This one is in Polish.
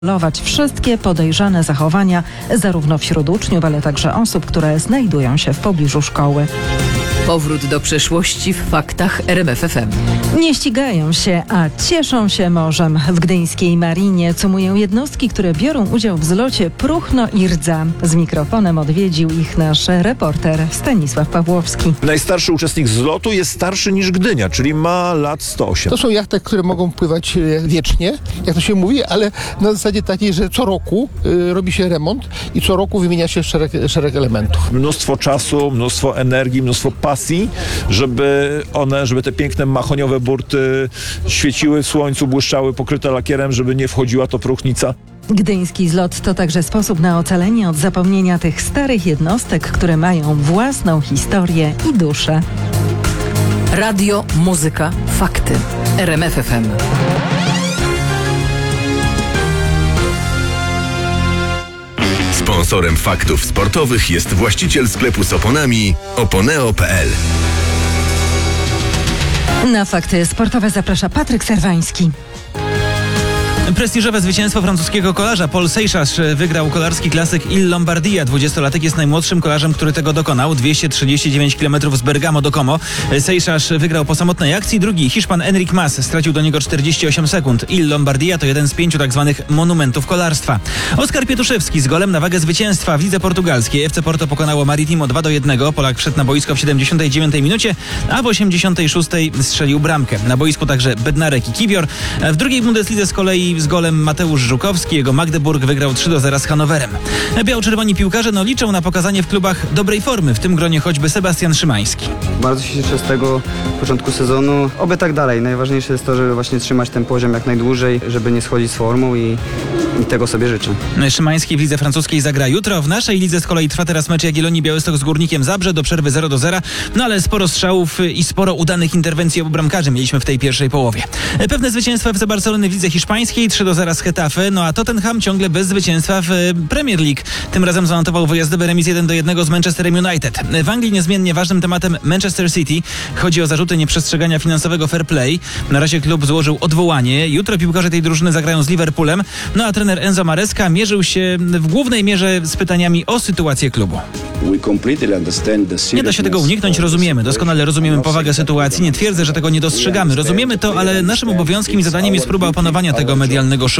kontrolować wszystkie podejrzane zachowania zarówno wśród uczniów, ale także osób, które znajdują się w pobliżu szkoły. Powrót do przeszłości w faktach RMF FM. Nie ścigają się, a cieszą się morzem. W gdyńskiej marinie cumują jednostki, które biorą udział w zlocie Próchno i Rdza. Z mikrofonem odwiedził ich nasz reporter Stanisław Pawłowski. Najstarszy uczestnik zlotu jest starszy niż Gdynia, czyli ma lat 108. To są jachty, które mogą pływać wiecznie, jak to się mówi, ale na zasadzie takiej, że co roku robi się remont i co roku wymienia się szereg elementów. Mnóstwo czasu, mnóstwo energii, mnóstwo pasji, żeby te piękne mahoniowe burty świeciły w słońcu, błyszczały, pokryte lakierem, żeby nie wchodziła to próchnica. Gdyński zlot to także sposób na ocalenie od zapomnienia tych starych jednostek, które mają własną historię i duszę. Radio, muzyka, fakty. RMF FM. Sponsorem faktów sportowych jest właściciel sklepu z oponami Oponeo.pl. Na fakty sportowe zaprasza Patryk Serwański. Prestiżowe zwycięstwo francuskiego kolarza. Paul Seychas wygrał kolarski klasyk Il Lombardia. 20-latek jest najmłodszym kolarzem, który tego dokonał. 239 km z Bergamo do Como. Seychas wygrał po samotnej akcji. Drugi, Hiszpan Enric Mas, stracił do niego 48 sekund. Il Lombardia to jeden z 5 tzw. monumentów kolarstwa. Oskar Pietuszewski z golem na wagę zwycięstwa w lidze portugalskiej. FC Porto pokonało Maritimo 2-1. Polak wszedł na boisko w 79 minucie, a w 86 strzelił bramkę. Na boisku także Bednarek i Kiwior. W drugiej Bundeslidze z kolei z golem Mateusz Żukowski. Jego Magdeburg wygrał 3-0 z Hannowerem. Biało-czerwoni piłkarze liczą na pokazanie w klubach dobrej formy, w tym gronie choćby Sebastian Szymański. Bardzo się cieszę z tego początku sezonu. Oby tak dalej. Najważniejsze jest to, żeby właśnie trzymać ten poziom jak najdłużej, żeby nie schodzić z formą i tego sobie życzę. Szymański w lidze francuskiej zagra jutro. W naszej lidze z kolei trwa teraz mecz Jagiellonii Białystok z Górnikiem Zabrze do przerwy 0-0. Ale sporo strzałów i sporo udanych interwencji obu bramkarzy mieliśmy w tej pierwszej połowie. Pewne zwycięstwo FC Barcelony w lidze hiszpańskiej 3-0 z Getafe, a Tottenham ciągle bez zwycięstwa w Premier League. Tym razem zanotował wyjazdowy remis 1-1 z Manchesterem United. W Anglii niezmiennie ważnym tematem Manchester City. Chodzi o zarzuty nieprzestrzegania finansowego fair play. Na razie klub złożył odwołanie. Jutro piłkarze tej drużyny zagrają z Liverpoolem, a trener Enzo Maresca mierzył się w głównej mierze z pytaniami o sytuację klubu. Nie da się tego uniknąć, doskonale rozumiemy powagę sytuacji. Nie twierdzę, że tego nie dostrzegamy. Rozumiemy to, ale naszym obowiązkiem i zadaniem jest próba opanowania tego medialnego szumu.